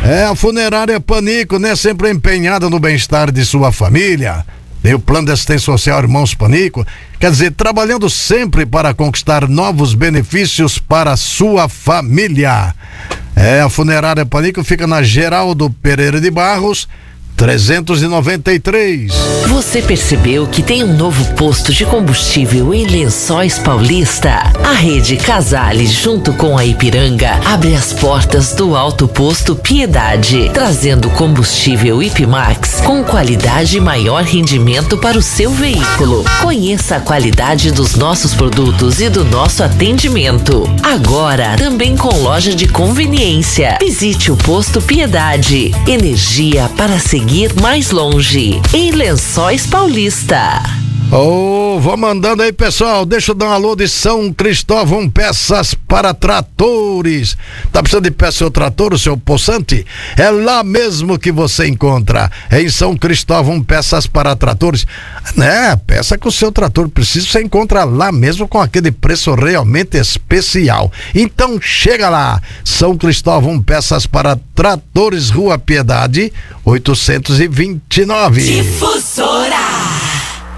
A funerária Panico, né? Sempre empenhada no bem-estar de sua família. Tem o plano de assistência social Irmãos Panico, quer dizer, trabalhando sempre para conquistar novos benefícios para a sua família. A funerária Panico fica na Geraldo Pereira de Barros, 393. Você percebeu que tem um novo posto de combustível em Lençóis Paulista? A rede Casale, junto com a Ipiranga, abre as portas do Alto Posto Piedade, trazendo combustível Ipimax com qualidade e maior rendimento para o seu veículo. Conheça a qualidade dos nossos produtos e do nosso atendimento. Agora, também com loja de conveniência. Visite o Posto Piedade. Energia para seguir mais longe, em Lençóis Paulista. Vou mandando aí, pessoal. Deixa eu dar um alô de São Cristóvão Peças para Tratores. Tá precisando de peça seu trator, o seu poçante? É lá mesmo que você encontra. É em São Cristóvão Peças para Tratores. Né? Peça que o seu trator precisa, você encontra lá mesmo com aquele preço realmente especial. Então chega lá. São Cristóvão Peças para Tratores, Rua Piedade, 829. Difusora.